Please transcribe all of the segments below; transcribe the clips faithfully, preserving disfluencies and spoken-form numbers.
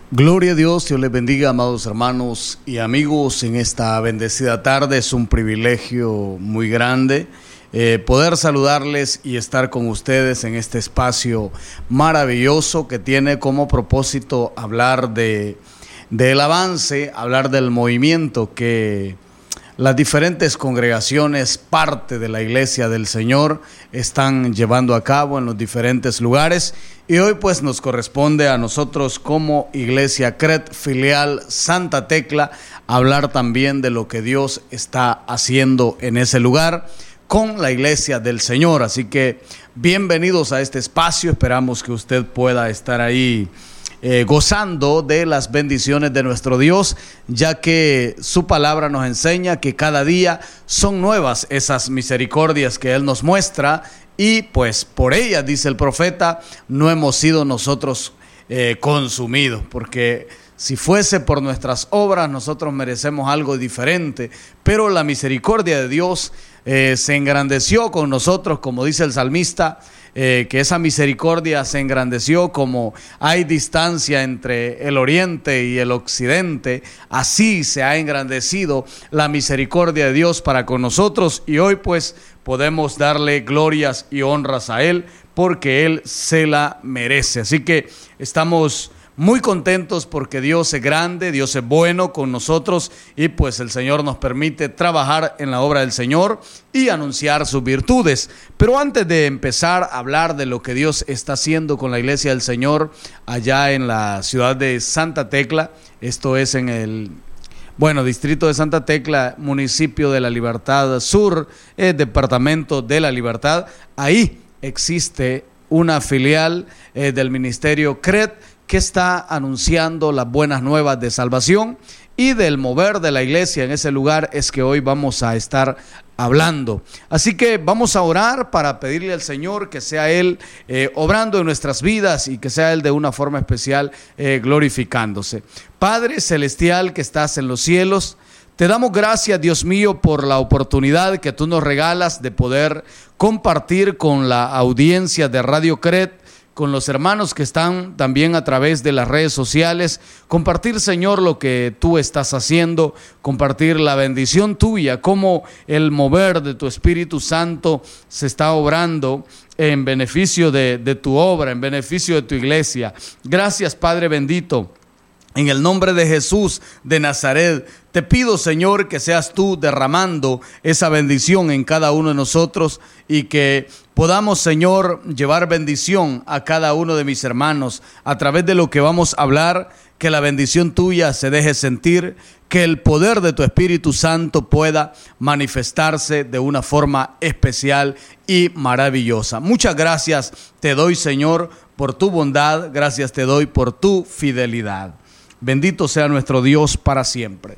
Gloria a Dios, Dios les bendiga, amados hermanos y amigos, en esta bendecida tarde. Es un privilegio muy grande eh, poder saludarles y estar con ustedes en este espacio maravilloso que tiene como propósito hablar de del avance, hablar del movimiento que las diferentes congregaciones, parte de la Iglesia del Señor, están llevando a cabo en los diferentes lugares. Y hoy pues nos corresponde a nosotros como Iglesia C R E T filial Santa Tecla hablar también de lo que Dios está haciendo en ese lugar con la Iglesia del Señor. Así que bienvenidos a este espacio, esperamos que usted pueda estar ahí Eh, gozando de las bendiciones de nuestro Dios, ya que su palabra nos enseña que cada día son nuevas esas misericordias que Él nos muestra, y pues por ellas, dice el profeta, no hemos sido nosotros eh, consumidos, porque si fuese por nuestras obras nosotros merecemos algo diferente, pero la misericordia de Dios eh, se engrandeció con nosotros, como dice el salmista, Eh, que esa misericordia se engrandeció como hay distancia entre el oriente y el occidente. Así se ha engrandecido la misericordia de Dios para con nosotros, y hoy pues podemos darle glorias y honras a Él porque Él se la merece. Así que estamos muy contentos porque Dios es grande, Dios es bueno con nosotros, y pues el Señor nos permite trabajar en la obra del Señor y anunciar sus virtudes. Pero antes de empezar a hablar de lo que Dios está haciendo con la Iglesia del Señor allá en la ciudad de Santa Tecla, esto es en el Bueno, distrito de Santa Tecla, municipio de La Libertad Sur, eh, departamento de La Libertad, ahí existe una filial eh, del ministerio C R E T que está anunciando las buenas nuevas de salvación, y del mover de la iglesia en ese lugar es que hoy vamos a estar hablando. Así que vamos a orar para pedirle al Señor que sea Él eh, obrando en nuestras vidas, y que sea Él de una forma especial eh, glorificándose. Padre celestial que estás en los cielos, te damos gracias, Dios mío, por la oportunidad que tú nos regalas de poder compartir con la audiencia de Radio C R E T, con los hermanos que están también a través de las redes sociales, compartir, Señor, lo que tú estás haciendo, compartir la bendición tuya, cómo el mover de tu Espíritu Santo se está obrando en beneficio de, de tu obra, en beneficio de tu iglesia. Gracias, Padre bendito. En el nombre de Jesús de Nazaret, te pido, Señor, que seas tú derramando esa bendición en cada uno de nosotros, y que podamos, Señor, llevar bendición a cada uno de mis hermanos a través de lo que vamos a hablar. Que la bendición tuya se deje sentir, que el poder de tu Espíritu Santo pueda manifestarse de una forma especial y maravillosa. Muchas gracias te doy, Señor, por tu bondad, gracias te doy por tu fidelidad. Bendito sea nuestro Dios para siempre.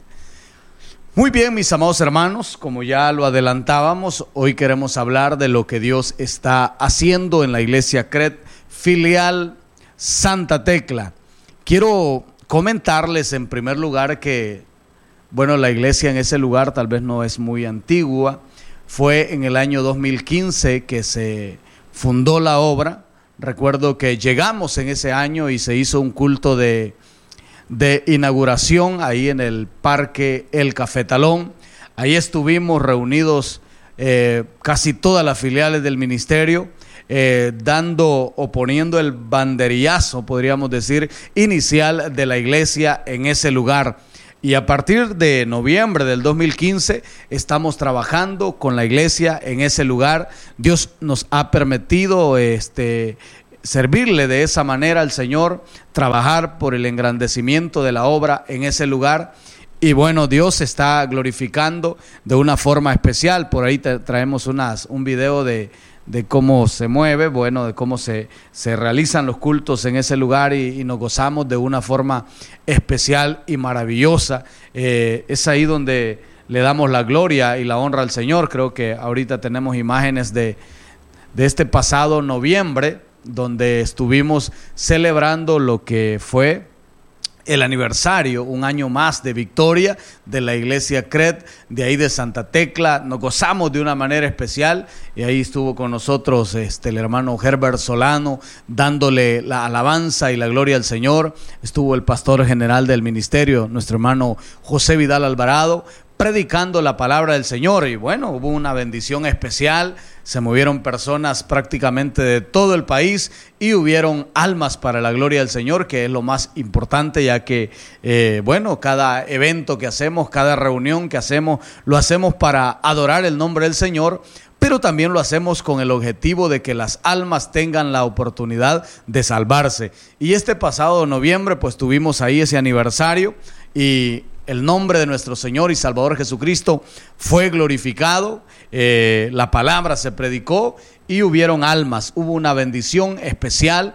Muy bien, mis amados hermanos, como ya lo adelantábamos, hoy queremos hablar de lo que Dios está haciendo en la Iglesia C R E T filial Santa Tecla. Quiero comentarles en primer lugar que, bueno, la iglesia en ese lugar tal vez no es muy antigua. Fue en el año dos mil quince que se fundó la obra. Recuerdo que llegamos en ese año y se hizo un culto de de inauguración ahí en el Parque El Cafetalón. Ahí estuvimos reunidos eh, casi todas las filiales del ministerio, eh, dando o poniendo el banderillazo, podríamos decir, inicial de la iglesia en ese lugar. Y a partir de noviembre del dos mil quince estamos trabajando con la iglesia en ese lugar. Dios nos ha permitido este servirle de esa manera al Señor, trabajar por el engrandecimiento de la obra en ese lugar. Y bueno, Dios se está glorificando de una forma especial. Por ahí te traemos unas, un video de, de cómo se mueve, bueno, de cómo se, se realizan los cultos en ese lugar, y, y nos gozamos de una forma especial y maravillosa. Eh, es ahí donde le damos la gloria y la honra al Señor. Creo que ahorita tenemos imágenes de, de este pasado noviembre, donde estuvimos celebrando lo que fue el aniversario, un año más de victoria de la iglesia C R E D, de ahí de Santa Tecla. Nos gozamos de una manera especial y ahí estuvo con nosotros este, el hermano Herbert Solano dándole la alabanza y la gloria al Señor. Estuvo el pastor general del ministerio, nuestro hermano José Vidal Alvarado, predicando la palabra del Señor, y bueno, hubo una bendición especial. Se movieron personas prácticamente de todo el país y hubieron almas para la gloria del Señor, que es lo más importante, ya que eh, bueno, cada evento que hacemos, cada reunión que hacemos, lo hacemos para adorar el nombre del Señor, pero también lo hacemos con el objetivo de que las almas tengan la oportunidad de salvarse. Y este pasado noviembre pues tuvimos ahí ese aniversario, y el nombre de nuestro Señor y Salvador Jesucristo fue glorificado, eh, la palabra se predicó y hubieron almas, hubo una bendición especial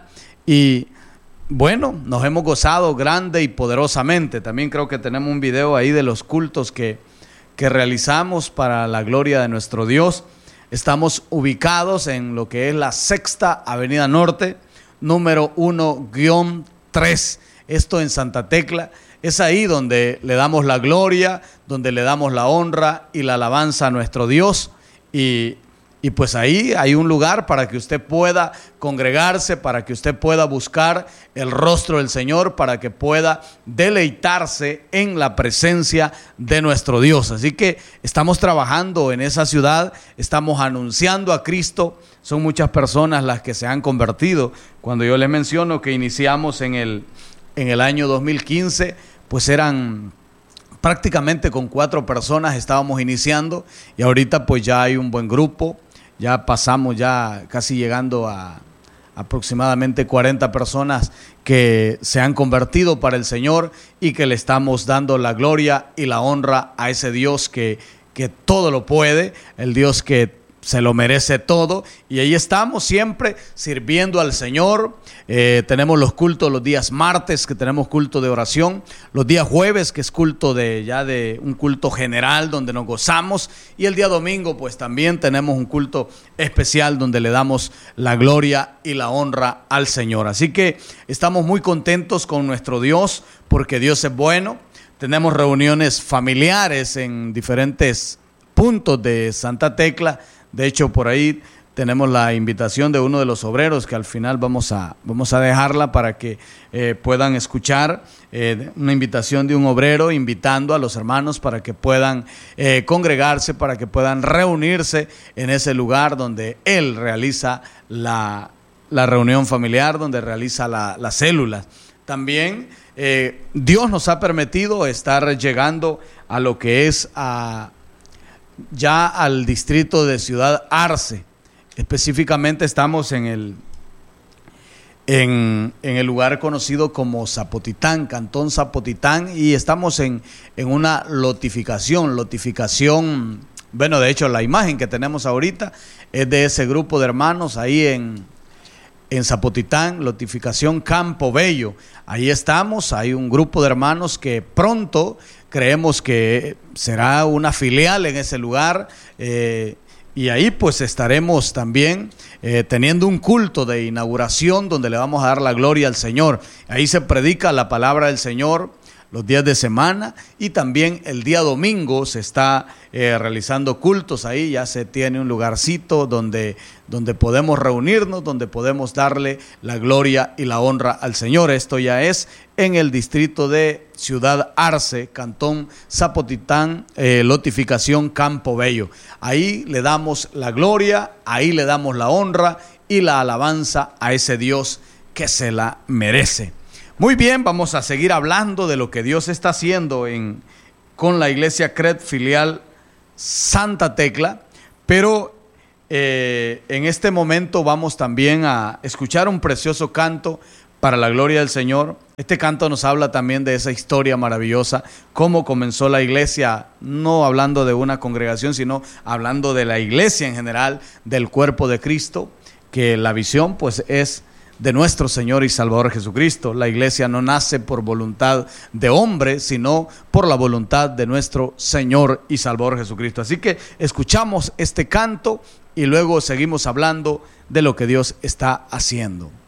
y bueno, nos hemos gozado grande y poderosamente. También creo que tenemos un video ahí de los cultos que, que realizamos para la gloria de nuestro Dios. Estamos ubicados en lo que es la Sexta Avenida Norte, número uno guión tres, esto en Santa Tecla. Es ahí donde le damos la gloria, donde le damos la honra y la alabanza a nuestro Dios. Y, y pues ahí hay un lugar para que usted pueda congregarse, para que usted pueda buscar el rostro del Señor, para que pueda deleitarse en la presencia de nuestro Dios. Así que estamos trabajando en esa ciudad, estamos anunciando a Cristo. Son muchas personas las que se han convertido. Cuando yo les menciono que iniciamos en el... En el año dos mil quince, pues eran prácticamente con cuatro personas estábamos iniciando, y ahorita pues ya hay un buen grupo, ya pasamos ya casi llegando a aproximadamente cuarenta personas que se han convertido para el Señor y que le estamos dando la gloria y la honra a ese Dios que, que todo lo puede, el Dios que se lo merece todo, y ahí estamos siempre sirviendo al Señor. Eh, tenemos los cultos los días martes, que tenemos culto de oración, los días jueves, que es culto de ya de un culto general donde nos gozamos, y el día domingo pues también tenemos un culto especial donde le damos la gloria y la honra al Señor. Así que estamos muy contentos con nuestro Dios, porque Dios es bueno. Tenemos reuniones familiares en diferentes puntos de Santa Tecla. De hecho, por ahí tenemos la invitación de uno de los obreros, que al final vamos a, vamos a dejarla para que eh, puedan escuchar, eh, una invitación de un obrero invitando a los hermanos para que puedan eh, congregarse, para que puedan reunirse en ese lugar donde él realiza la, la reunión familiar, donde realiza la, las células. También eh, Dios nos ha permitido estar llegando a lo que es a... ya al distrito de Ciudad Arce. Específicamente estamos en el, en, en el lugar conocido como Zapotitán, Cantón Zapotitán, y estamos en, en una lotificación, lotificación, bueno, de hecho la imagen que tenemos ahorita es de ese grupo de hermanos ahí en, en Zapotitán, lotificación Campo Bello. Ahí estamos, hay un grupo de hermanos que pronto creemos que será una filial en ese lugar, eh, y ahí pues estaremos también eh, teniendo un culto de inauguración donde le vamos a dar la gloria al Señor. Ahí se predica la palabra del Señor los días de semana, y también el día domingo se está eh, realizando cultos. Ahí ya se tiene un lugarcito donde, donde podemos reunirnos, donde podemos darle la gloria y la honra al Señor. Esto ya es en el distrito de Ciudad Arce, Cantón Zapotitán, eh, lotificación Campo Bello. Ahí le damos la gloria, ahí le damos la honra y la alabanza a ese Dios que se la merece. Muy bien, vamos a seguir hablando de lo que Dios está haciendo en, con la iglesia C R E D filial Santa Tecla, pero eh, en este momento vamos también a escuchar un precioso canto para la gloria del Señor. Este canto nos habla también de esa historia maravillosa, cómo comenzó la iglesia, no hablando de una congregación, sino hablando de la iglesia en general, del cuerpo de Cristo, que la visión pues es de nuestro Señor y Salvador Jesucristo. La iglesia no nace por voluntad de hombre, sino por la voluntad de nuestro Señor y Salvador Jesucristo. Así que escuchamos este canto y luego seguimos hablando de lo que Dios está haciendo.